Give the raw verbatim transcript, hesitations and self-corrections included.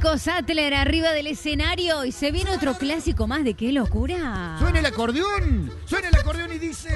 Nico Sattler arriba del escenario y se viene otro clásico más de ¡Qué locura! Suena el acordeón, suena el acordeón y dice...